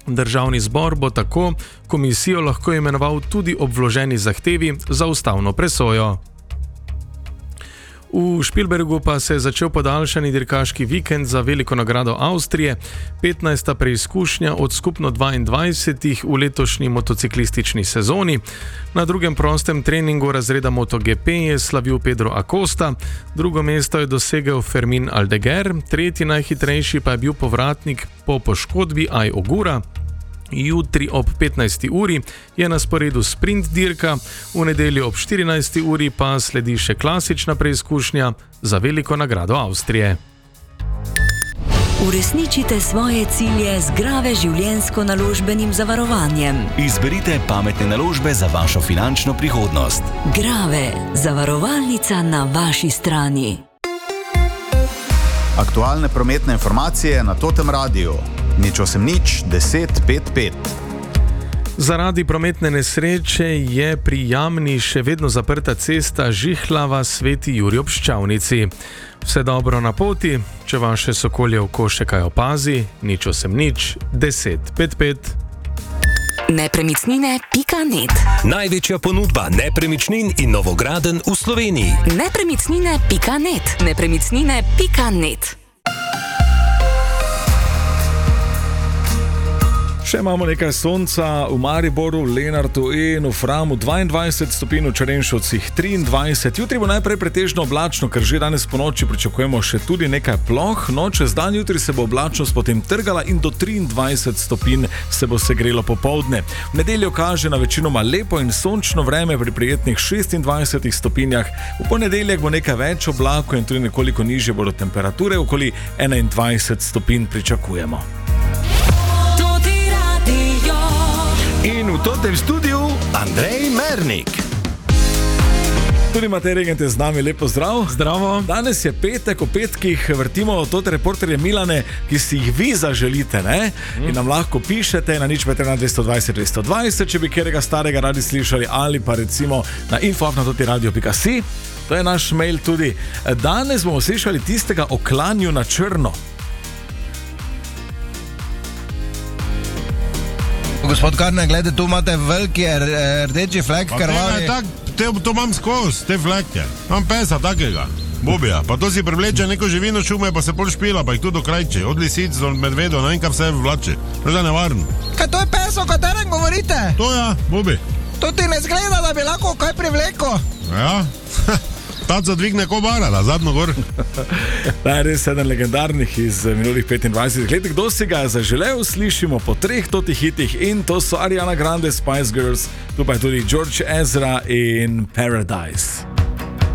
Državni zbor bo tako komisijo lahko imenoval tudi ob vloženi zahtevi za ustavno presojo. V Špilbergu pa se je začel podaljšani dirkaški vikend za veliko nagrado Avstrije, 15. preizkušnja od skupno 22 v letošnji motociklistični sezoni. Na drugem prostem treningu razreda MotoGP je slavil Pedro Acosta, drugo mesto je dosegel Fermin Aldeguer, tretji najhitrejši pa je bil povratnik po poškodbi Ai Ogura. Jutri ob 15. uri je na sporedu sprint dirka, v nedeljo ob 14. uri pa sledi še klasična preizkušnja za veliko nagrado Avstrije. Uresničite svoje cilje z Grave življenjsko-naložbenim zavarovanjem. Izberite pametne naložbe za vašo finančno prihodnost. Grave, zavarovalnica na vaši strani. Aktualne prometne informacije na Totem Radiu. Nič 1055. Zaradi prometne nesreče je pri Jamni še vedno zaprta cesta Žihlava Sveti Jurij ob Ščavnici. Vse dobro na poti, če vaše sokolje oko še kaj opazi, nič 1055. Nepremičnine.net. Največja ponudba nepremičnin in novogradenj v Sloveniji. Nepremičnine.net. Nepremičnine.net. Še imamo nekaj sonca v Mariboru, Lenartu in v Framu 22 stopinj, v Črenšovcih 23. Jutri bo najprej pretežno oblačno, ker že danes po noči pričakujemo še tudi nekaj ploh. No, čez dan jutri se bo oblačnost potem trgala in do 23 stopinj se bo segrelo popoldne. V nedeljo kaže na večinoma lepo in sončno vreme pri prijetnih 26 stopinjah. V ponedeljek bo nekaj več oblakov in tudi nekoliko nižje bodo temperature, okoli 21 stopinj pričakujemo. In v tem studiu Andrej Mernik. Tudi Matej Regent je z nami, lepo zdrav. Zdravo. Danes je petek, o petkih vrtimo tot reporterje Milane, ki si jih vi zaželite, ne? In nam lahko pišete na nič 220 220, če bi kjerega starega radi slišali, ali pa recimo na info@totiradio.si. To je naš mail tudi. Danes bomo slišali tistega o klanju na črno. Gospod Karne, gledajte, tu imate veliki rdeči flek, krvavi. To imam skozi, te fleke. Imam pesa takega, Bobija. Pa to si privleče neko živino šume, pa se pol špila, pa jih tudi dokrajče. Od lisic do medvedov, ne vem, kaj vse vlače. To je nevaren. Kaj to je pes, o katerem govorite? To ja, Bobi. To ti ne zgleda, da bi lahko kaj privleko. Ja, taco dvigne kobara, da zadnjo gor. Da je res eden legendarnih iz minulih 25 let. Kdo si ga je zaželel, slišimo po 3 totih hitih in to so Ariana Grande, Spice Girls, tu pa je tudi George Ezra in Paradise.